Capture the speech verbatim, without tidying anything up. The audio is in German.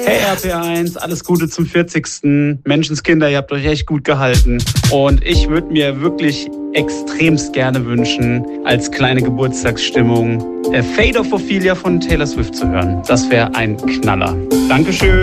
Hey R P eins, alles Gute zum vierzigsten Menschenskinder, ihr habt euch echt gut gehalten. Und ich würde mir wirklich extremst gerne wünschen, als kleine Geburtstagsstimmung Fate of Ophelia von Taylor Swift zu hören. Das wäre ein Knaller. Dankeschön.